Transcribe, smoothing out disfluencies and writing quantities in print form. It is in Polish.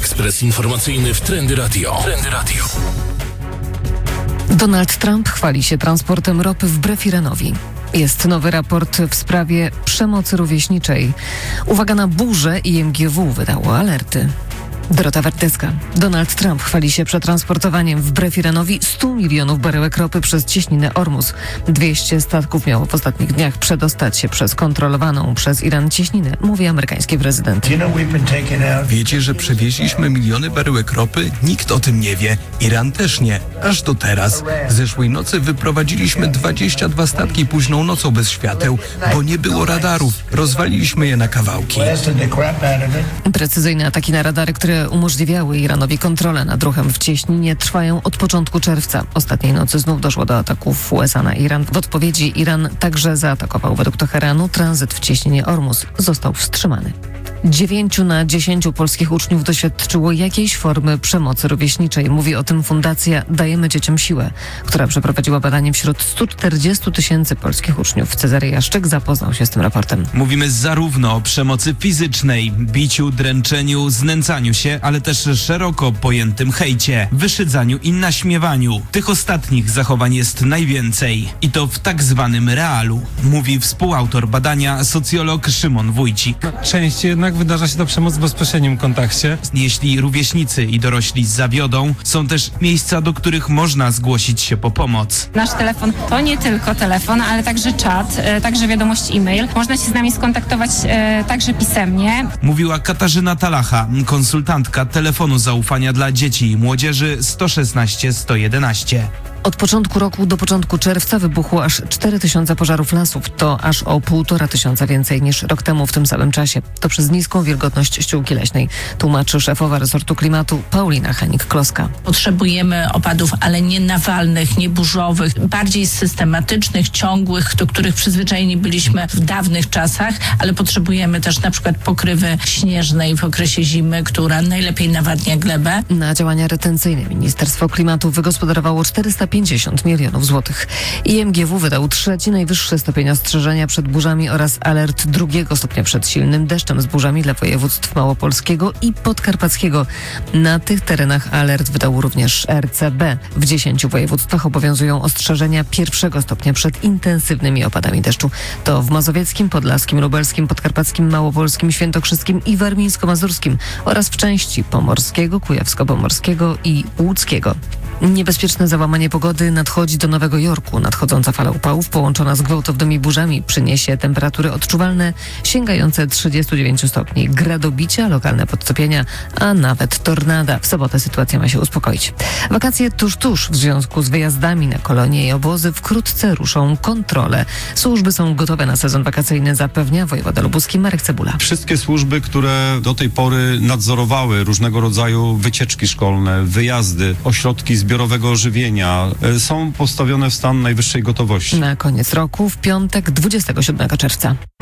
Ekspres informacyjny w Trendy Radio. Donald Trump chwali się transportem ropy wbrew Iranowi. Jest nowy raport w sprawie przemocy rówieśniczej. Uwaga na burzę, IMGW wydało alerty. Dorota Wartecka. Donald Trump chwali się przetransportowaniem wbrew Iranowi 100 milionów baryłek ropy przez cieśninę Ormus. 200 statków miało w ostatnich dniach przedostać się przez kontrolowaną przez Iran cieśninę, mówi amerykański prezydent. Wiecie, że przewieźliśmy miliony baryłek ropy? Nikt o tym nie wie. Iran też nie. Aż do teraz. Zeszłej nocy wyprowadziliśmy 22 statki późną nocą bez świateł, bo nie było radarów. Rozwaliliśmy je na kawałki. Precyzyjne ataki na radary, które umożliwiały Iranowi kontrolę nad ruchem w cieśninie, trwają od początku czerwca. Ostatniej nocy znów doszło do ataków USA na Iran. W odpowiedzi Iran także zaatakował według Teheranu tranzyt w cieśninie Ormus. Został wstrzymany. 9 na 10 polskich uczniów doświadczyło jakiejś formy przemocy rówieśniczej. Mówi o tym Fundacja Dajemy Dzieciom Siłę, która przeprowadziła badanie wśród 140 000 polskich uczniów. Cezary Jaszczyk zapoznał się z tym raportem. Mówimy zarówno o przemocy fizycznej, biciu, dręczeniu, znęcaniu się, ale też szeroko pojętym hejcie, wyszydzaniu i naśmiewaniu. Tych ostatnich zachowań jest najwięcej. I to w tak zwanym realu, mówi współautor badania, socjolog Szymon Wójcik. Częściej jednak wydarza się to przemoc w bezpośrednim kontakcie. Jeśli rówieśnicy i dorośli zawiodą, są też miejsca, do których można zgłosić się po pomoc. Nasz telefon to nie tylko telefon, ale także czat, także wiadomość e-mail. Można się z nami skontaktować także pisemnie. Mówiła Katarzyna Talacha, konsultantka telefonu zaufania dla dzieci i młodzieży 116 111. Od początku roku do początku czerwca wybuchło aż 4000 pożarów lasów. To aż o 1500 więcej niż rok temu w tym samym czasie. To przez niską wilgotność ściółki leśnej, tłumaczy szefowa resortu klimatu Paulina Henik-Kloska. Potrzebujemy opadów, ale nie nawalnych, nie burzowych, bardziej systematycznych, ciągłych, do których przyzwyczajeni byliśmy w dawnych czasach, ale potrzebujemy też na przykład pokrywy śnieżnej w okresie zimy, która najlepiej nawadnia glebę. Na działania retencyjne Ministerstwo Klimatu wygospodarowało 450 milionów złotych. IMGW wydał 3. najwyższy stopień ostrzeżenia przed burzami oraz alert 2. stopnia przed silnym deszczem z burzami dla województw małopolskiego i podkarpackiego. Na tych terenach alert wydał również RCB. W 10 województwach obowiązują ostrzeżenia 1. stopnia przed intensywnymi opadami deszczu. To w mazowieckim, podlaskim, lubelskim, podkarpackim, małopolskim, świętokrzyskim i warmińsko-mazurskim oraz w części pomorskiego, kujawsko-pomorskiego i łódzkiego. Niebezpieczne załamanie pogody nadchodzi do Nowego Jorku. Nadchodząca fala upałów połączona z gwałtownymi burzami przyniesie temperatury odczuwalne sięgające 39 stopni. Gradobicia, lokalne podtopienia, a nawet tornada. W sobotę sytuacja ma się uspokoić. Wakacje tuż w związku z wyjazdami na kolonie i obozy wkrótce ruszą kontrole. Służby są gotowe na sezon wakacyjny, zapewnia wojewoda lubuski Marek Cebula. Wszystkie służby, które do tej pory nadzorowały różnego rodzaju wycieczki szkolne, wyjazdy, ośrodki zbiorowego żywienia, są postawione w stan najwyższej gotowości. Na koniec roku, w piątek 27 czerwca.